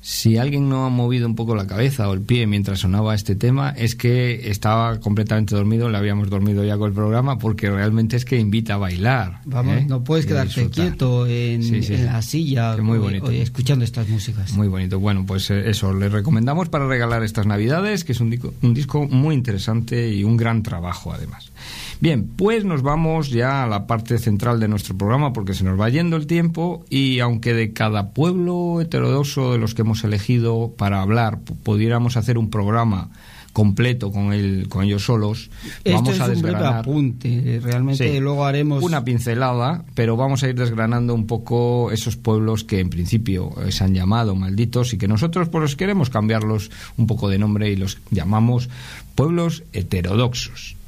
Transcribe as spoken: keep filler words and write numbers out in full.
Si alguien no ha movido un poco la cabeza o el pie mientras sonaba este tema, es que estaba completamente dormido, le habíamos dormido ya con el programa, porque realmente es que invita a bailar. Vamos, ¿eh? no puedes quedarte quieto en, sí, sí, en sí. la silla muy o, bonito. o escuchando estas músicas. Muy bonito. Bueno, pues eso, les recomendamos para regalar estas Navidades, que es un disco, un disco muy interesante y un gran trabajo además. Bien, pues nos vamos ya a la parte central de nuestro programa, porque se nos va yendo el tiempo, y aunque de cada pueblo heterodoxo de los que hemos elegido para hablar pudiéramos hacer un programa completo con el, con ellos solos, esto vamos es a un desgranar breve apunte, realmente. Sí, luego haremos una pincelada, pero vamos a ir desgranando un poco esos pueblos que en principio se han llamado malditos y que nosotros pues queremos cambiarlos un poco de nombre y los llamamos pueblos heterodoxos.